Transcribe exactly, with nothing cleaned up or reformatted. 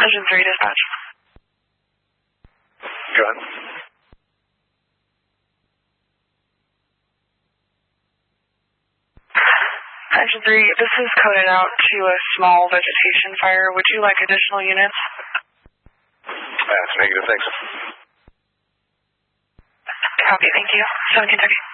Engine three dispatch. Go ahead. Engine three, this is coded out to a small vegetation fire. Would you like additional units? That's negative, thanks. Copy, thank you. seven Kentucky.